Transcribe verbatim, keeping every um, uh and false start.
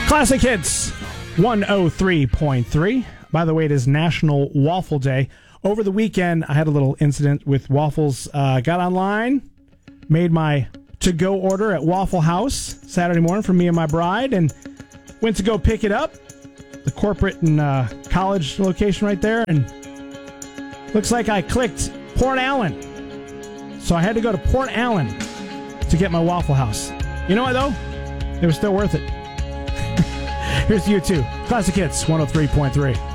Classic Hits one oh three point three. By the way, it is National Waffle Day. Over the weekend, I had a little incident with waffles. Uh, got online, made my to-go order at Waffle House Saturday morning for me and my bride, and went to go pick it up. The corporate and uh, college location right there, and looks like I clicked Port Allen. So I had to go to Port Allen to get my Waffle House. You know what, though? It was still worth it. Here's you two. Classic Hits one oh three point three.